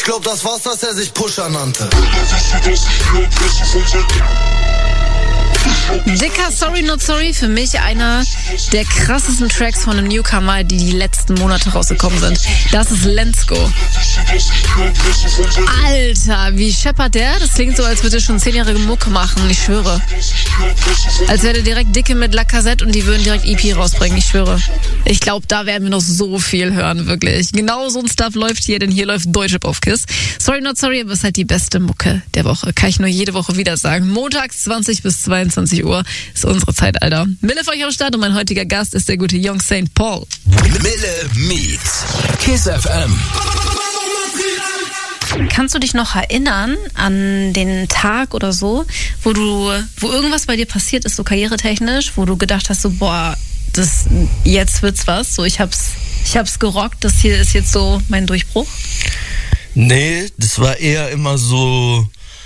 glaub, das war's, dass er sich Pusher nannte. Dicker Sorry Not Sorry, für mich einer der krassesten Tracks von einem Newcomer, die letzten Monate rausgekommen sind. Das ist Let's Go. Alter, wie scheppert der? Das klingt so, als würde er schon 10-jährige Mucke machen, ich schwöre. Als wäre der direkt dicke mit La Cassette und die würden direkt EP rausbringen, ich schwöre. Ich glaube, da werden wir noch so viel hören, wirklich. Genau so ein Stuff läuft hier, denn hier läuft Deutschrap auf KISS. Sorry Not Sorry, aber es ist halt die beste Mucke der Woche. Kann ich nur jede Woche wieder sagen. Montags 20 bis 22 Uhr ist unsere Zeit, Alter. Mille für euch am Start und mein heutiger Gast ist der gute Young St. Paul. Mille meets KISS FM. Kannst du dich noch erinnern an den Tag oder so, wo irgendwas bei dir passiert ist, so karrieretechnisch, wo du gedacht hast, so, boah, jetzt wird's was, so, ich hab's gerockt, das hier ist jetzt so mein Durchbruch? Nee, das war eher immer so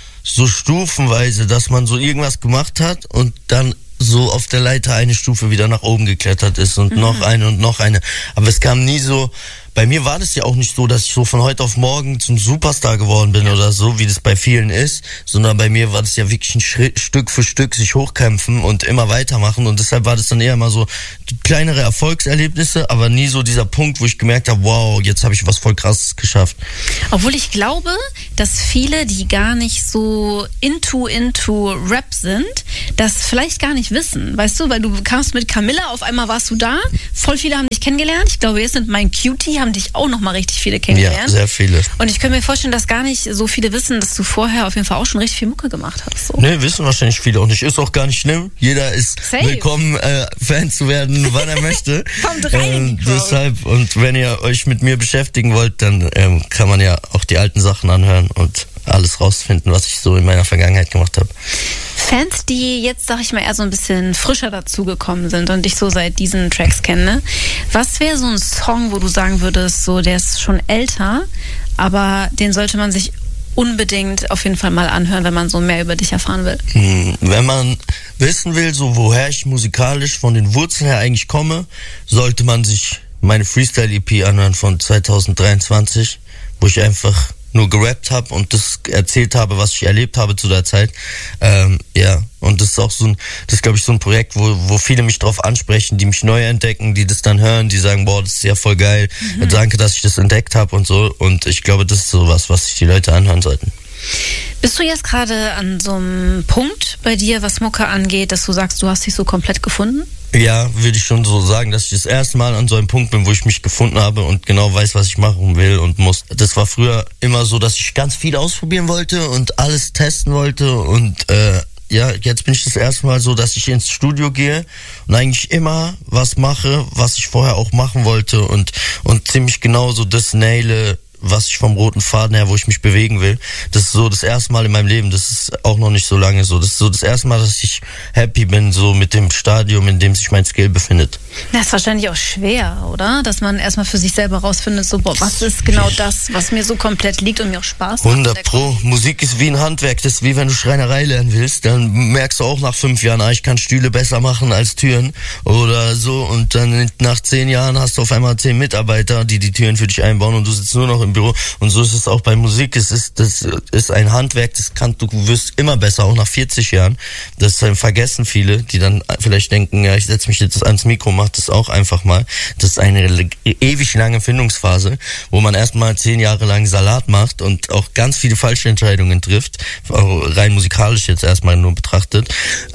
stufenweise, dass man so irgendwas gemacht hat und dann so auf der Leiter eine Stufe wieder nach oben geklettert ist und noch eine und noch eine. Aber es kam nie so, bei mir war das ja auch nicht so, dass ich so von heute auf morgen zum Superstar geworden bin oder so, wie das bei vielen ist, sondern bei mir war das ja wirklich ein Stück für Stück sich hochkämpfen und immer weitermachen und deshalb war das dann eher mal so kleinere Erfolgserlebnisse, aber nie so dieser Punkt, wo ich gemerkt habe, wow, jetzt habe ich was voll Krasses geschafft. Obwohl ich glaube, dass viele, die gar nicht so into Rap sind, das vielleicht gar nicht wissen, weißt du, weil du kamst mit Camilla, auf einmal warst du da, voll viele haben dich kennengelernt, ich glaube, jetzt sind mein Cutie, haben dich auch noch mal richtig viele kennengelernt. Ja, sehr viele. Und ich könnte mir vorstellen, dass gar nicht so viele wissen, dass du vorher auf jeden Fall auch schon richtig viel Mucke gemacht hast. So. Nee, wissen wahrscheinlich viele auch nicht. Ist auch gar nicht schlimm. Jeder ist willkommen, Fan zu werden, wann er möchte. Kommt rein in die Crowd. Deshalb, und wenn ihr euch mit mir beschäftigen wollt, dann kann man ja auch die alten Sachen anhören und alles rausfinden, was ich so in meiner Vergangenheit gemacht habe. Fans, die jetzt, sag ich mal, eher so ein bisschen frischer dazugekommen sind und dich so seit diesen Tracks kennen, ne? Was wäre so ein Song, wo du sagen würdest, so, der ist schon älter, aber den sollte man sich unbedingt auf jeden Fall mal anhören, wenn man so mehr über dich erfahren will? Wenn man wissen will, so woher ich musikalisch von den Wurzeln her eigentlich komme, sollte man sich meine Freestyle-EP anhören von 2023, wo ich einfach nur gerappt habe und das erzählt habe, was ich erlebt habe zu der Zeit. Ja, und das ist auch das ist, glaube ich, so ein Projekt, wo viele mich drauf ansprechen, die mich neu entdecken, die das dann hören, die sagen, boah, das ist ja voll geil, danke, dass ich das entdeckt habe und so. Und ich glaube, das ist sowas, was sich die Leute anhören sollten. Bist du jetzt gerade an so einem Punkt bei dir, was Mucke angeht, dass du sagst, du hast dich so komplett gefunden? Ja, würde ich schon so sagen, dass ich das erste Mal an so einem Punkt bin, wo ich mich gefunden habe und genau weiß, was ich machen will und muss. Das war früher immer so, dass ich ganz viel ausprobieren wollte und alles testen wollte und ja, jetzt bin ich das erste Mal so, dass ich ins Studio gehe und eigentlich immer was mache, was ich vorher auch machen wollte und ziemlich genau so das naile, was ich vom roten Faden her, wo ich mich bewegen will. Das ist so das erste Mal in meinem Leben, das ist auch noch nicht so lange so. Das ist so das erste Mal, dass ich happy bin, so mit dem Stadium, in dem sich mein Skill befindet. Das ist wahrscheinlich auch schwer, oder? Dass man erstmal für sich selber rausfindet, so, boah, was ist genau das, was mir so komplett liegt und mir auch Spaß macht. 100%. Musik ist wie ein Handwerk, das ist wie wenn du Schreinerei lernen willst, dann merkst du auch nach 5 Jahren, ich kann Stühle besser machen als Türen oder so und dann nach 10 Jahren hast du auf einmal 10 Mitarbeiter, die Türen für dich einbauen und du sitzt nur noch im Büro und so ist es auch bei Musik, das ist ein Handwerk, du wirst immer besser, auch nach 40 Jahren, das vergessen viele, die dann vielleicht denken, ja, ich setze mich jetzt ans Mikro, mach das auch einfach mal, das ist eine ewig lange Findungsphase, wo man erstmal 10 Jahre lang Salat macht und auch ganz viele falsche Entscheidungen trifft, rein musikalisch jetzt erstmal nur betrachtet,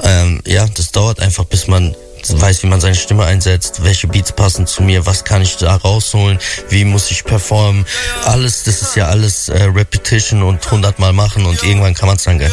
ja, das dauert einfach, bis man weiß, wie man seine Stimme einsetzt, welche Beats passen zu mir, was kann ich da rausholen, wie muss ich performen, alles, das ist ja alles Repetition und 100 Mal machen und irgendwann kann man es dann